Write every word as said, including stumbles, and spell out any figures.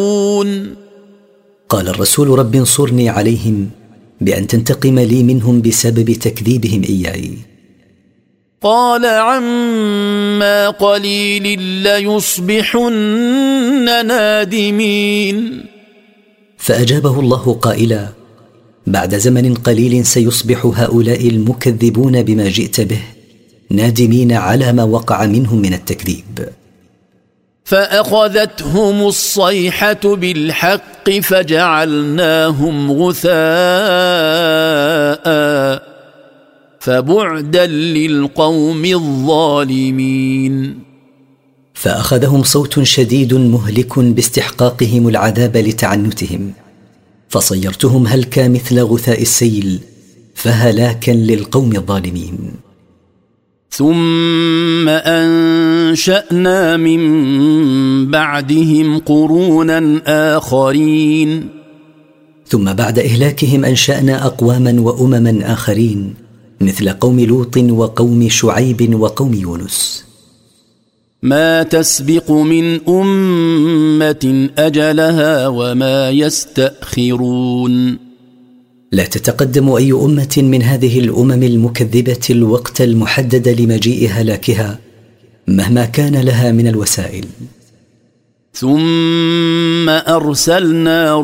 قال الرسول: رب انصرني عليهم بأن تنتقم لي منهم بسبب تكذيبهم إياي. قال: عما قليل ليصبحن نادمين. فأجابه الله قائلا: بعد زمن قليل سيصبح هؤلاء المكذبون بما جئت به نادمين على ما وقع منهم من التكذيب. فأخذتهم الصيحة بالحق فجعلناهم غثاء فبعدا للقوم الظالمين. فأخذهم صوت شديد مهلك باستحقاقهم العذاب لتعنتهم، فصيرتهم هلكا مثل غثاء السيل، فهلاكا للقوم الظالمين. ثم أنشأنا من بعدهم قرونا آخرين. ثم بعد إهلاكهم أنشأنا أقواما وأمما آخرين مثل قوم لوط وقوم شعيب وقوم يونس. ما تسبق من أمة أجلها وما يستأخرون. لا تتقدم أي أمة من هذه الأمم المكذبة الوقت المحدد لمجيء هلاكها مهما كان لها من الوسائل. ثم أرسلنا